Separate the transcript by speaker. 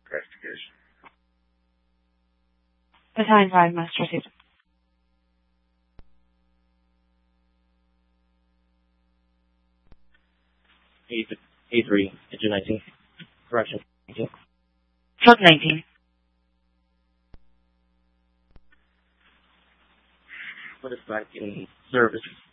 Speaker 1: investigation.
Speaker 2: Battalion 5, Master Received.
Speaker 3: A3, Engine 19. Correction. 19.
Speaker 2: Truck 19.
Speaker 3: What is back in service?